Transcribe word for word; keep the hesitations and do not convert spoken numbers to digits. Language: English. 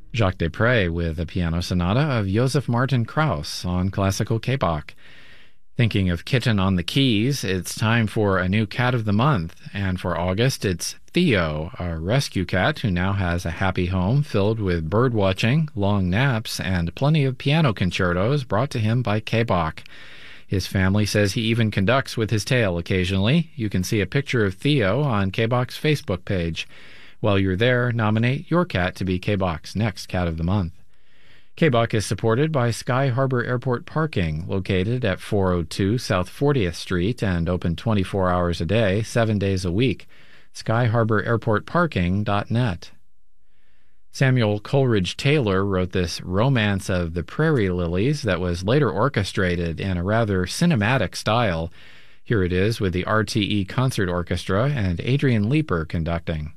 Jacques Desprez with a piano sonata of Joseph Martin Krauss on classical K-Bach. Thinking of kitten on the keys, it's time for a new cat of the month, and for August it's Theo, a rescue cat who now has a happy home filled with bird watching, long naps, and plenty of piano concertos brought to him by K-Bach. His family says he even conducts with his tail occasionally. You can see a picture of Theo on K-Bach's Facebook page. While you're there, nominate your cat to be K-Bach's next Cat of the Month. K-Bach is supported by Sky Harbor Airport Parking, located at four oh two South fortieth Street and open twenty-four hours a day, seven days a week. sky harbor airport parking dot net. Samuel Coleridge Taylor wrote this romance of the prairie lilies that was later orchestrated in a rather cinematic style. Here it is with the R T E Concert Orchestra and Adrian Leeper conducting.